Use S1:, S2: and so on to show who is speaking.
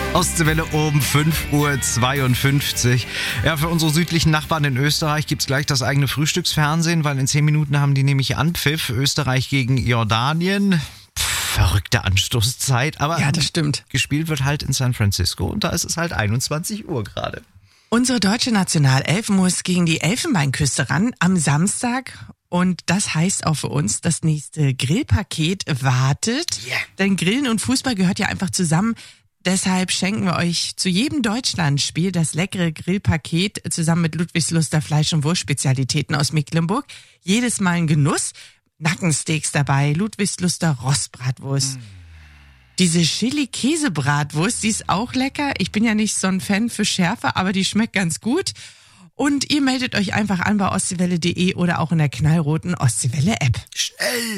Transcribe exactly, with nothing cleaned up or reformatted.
S1: Ostseewelle um fünf Uhr zweiundfünfzig. Ja, für unsere südlichen Nachbarn in Österreich gibt's gleich das eigene Frühstücksfernsehen, weil in zehn Minuten haben die nämlich Anpfiff. Österreich gegen Jordanien. Pff, verrückte Anstoßzeit. Aber
S2: ja, das stimmt.
S1: Gespielt wird halt in San Francisco und da ist es halt einundzwanzig Uhr gerade.
S2: Unsere deutsche Nationalelf muss gegen die Elfenbeinküste ran am Samstag. Und das heißt auch für uns, das nächste Grillpaket wartet.
S1: Yeah.
S2: Denn Grillen und Fußball gehört ja einfach zusammen. Deshalb schenken wir euch zu jedem Deutschlandspiel das leckere Grillpaket zusammen mit Ludwigsluster Fleisch- und Wurstspezialitäten aus Mecklenburg. Jedes Mal ein Genuss. Nackensteaks dabei, Ludwigsluster Rostbratwurst. Mm. Diese Chili-Käse-Bratwurst, die ist auch lecker. Ich bin ja nicht so ein Fan für Schärfe, aber die schmeckt ganz gut. Und ihr meldet euch einfach an bei ostseewelle punkt de oder auch in der knallroten Ostseewelle-App.
S1: Schnell!